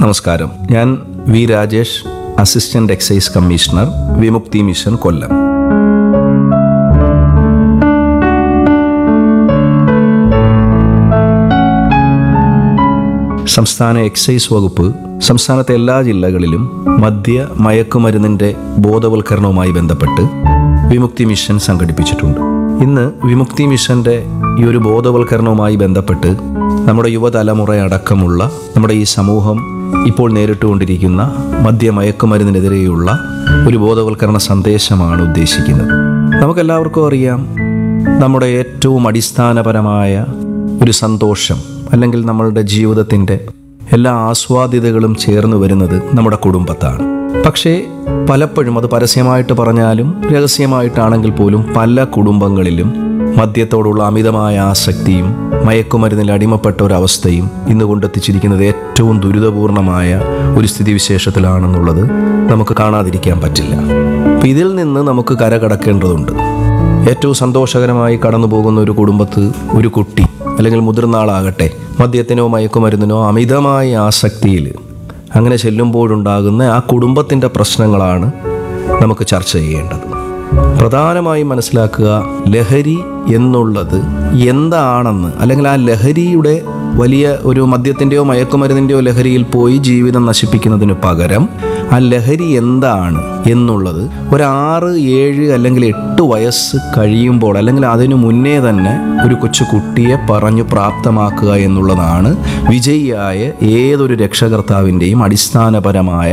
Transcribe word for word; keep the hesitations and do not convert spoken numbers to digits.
നമസ്കാരം. ഞാൻ V Rajesh, assistant excise commissioner, വിമുക്തി mission, കൊല്ലം. സംസ്ഥാന എക്സൈസ് വകുപ്പ് സംസ്ഥാനത്തെ എല്ലാ ജില്ലകളിലും മദ്യ മയക്കുമരുന്നിൻ്റെ ബോധവൽക്കരണവുമായി ബന്ധപ്പെട്ട് വിമുക്തി മിഷൻ സംഘടിപ്പിച്ചിട്ടുണ്ട്. ഇന്ന് വിമുക്തി മിഷൻ്റെ ഈ ഒരു ബോധവൽക്കരണവുമായി ബന്ധപ്പെട്ട് നമ്മുടെ യുവതലമുറയടക്കമുള്ള നമ്മുടെ ഈ സമൂഹം ഇപ്പോൾ നേരിട്ടുകൊണ്ടിരിക്കുന്ന മദ്യ മയക്കുമരുന്നിനെതിരെയുള്ള ഒരു ബോധവൽക്കരണ സന്ദേശമാണ് ഉദ്ദേശിക്കുന്നത്. നമുക്കെല്ലാവർക്കും അറിയാം, നമ്മുടെ ഏറ്റവും അടിസ്ഥാനപരമായ ഒരു സന്തോഷം അല്ലെങ്കിൽ നമ്മളുടെ ജീവിതത്തിൻ്റെ എല്ലാ ആസ്വാദ്യതകളും ചേർന്ന് വരുന്നത് നമ്മുടെ കുടുംബത്താണ്. പക്ഷേ പലപ്പോഴും, അത് പരസ്യമായിട്ട് പറഞ്ഞാലും രഹസ്യമായിട്ടാണെങ്കിൽ പോലും, പല കുടുംബങ്ങളിലും മദ്യത്തോടുള്ള അമിതമായ ആസക്തിയും മയക്കുമരുന്നിൽ അടിമപ്പെട്ട ഒരവസ്ഥയും ഇന്ന് കൊണ്ടെത്തിച്ചിരിക്കുന്നത് ഏറ്റവും ദുരിതപൂർണമായ ഒരു സ്ഥിതിവിശേഷത്തിലാണെന്നുള്ളത് നമുക്ക് കാണാതിരിക്കാൻ പറ്റില്ല. അപ്പം ഇതിൽ നിന്ന് നമുക്ക് കരകടക്കേണ്ടതുണ്ട്. ഏറ്റവും സന്തോഷകരമായി കടന്നു പോകുന്ന ഒരു കുടുംബത്ത് ഒരു കുട്ടി അല്ലെങ്കിൽ മുതിർന്ന ആളാകട്ടെ മദ്യത്തിനോ മയക്കുമരുന്നിനോ അമിതമായ ആസക്തിയിൽ അങ്ങനെ ചെല്ലുമ്പോഴുണ്ടാകുന്ന ആ കുടുംബത്തിൻ്റെ പ്രശ്നങ്ങളാണ് നമുക്ക് ചർച്ച ചെയ്യേണ്ടത്. പ്രധാനമായും മനസ്സിലാക്കുക, ലഹരി എന്നുള്ളത് എന്താണെന്ന്, അല്ലെങ്കിൽ ആ ലഹരിയുടെ വലിയ ഒരു മദ്യത്തിൻ്റെയോ മയക്കുമരുന്നിൻ്റെയോ ലഹരിയിൽ പോയി ജീവിതം നശിപ്പിക്കുന്നതിന് പകരം ആ ലഹരി എന്താണ് എന്നുള്ളത് ഒരു ആറ് ഏഴ് അല്ലെങ്കിൽ എട്ട് വയസ്സ് കഴിയുമ്പോൾ, അല്ലെങ്കിൽ അതിനു മുന്നേ തന്നെ ഒരു കൊച്ചു കുട്ടിയെ പറഞ്ഞു പ്രാപ്തമാക്കുക എന്നുള്ളതാണ് വിജയിയായ ഏതൊരു രക്ഷകർത്താവിൻ്റെയും അടിസ്ഥാനപരമായ